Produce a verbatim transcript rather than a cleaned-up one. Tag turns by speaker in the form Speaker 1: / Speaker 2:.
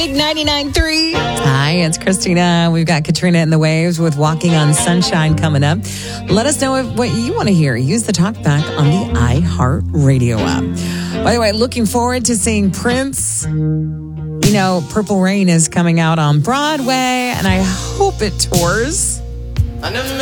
Speaker 1: ninety-nine point three.
Speaker 2: Hi, it's Christina. We've got Katrina and the Waves with Walking on Sunshine coming up. Let us know if, what you want to hear. Use the talkback on the iHeartRadio app. By the way, looking forward to seeing Prince. You know, Purple Rain is coming out on Broadway, and I hope it tours.
Speaker 3: I never